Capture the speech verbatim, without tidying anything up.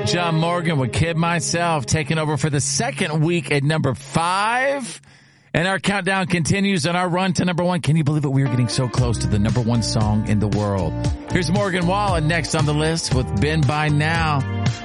John Morgan with Kid Myself taking over for the second week at number five. And our countdown continues on our run to number one. Can you believe it? We are getting so close to the number one song in the world. Here's Morgan Wallen next on the list with Been By Now.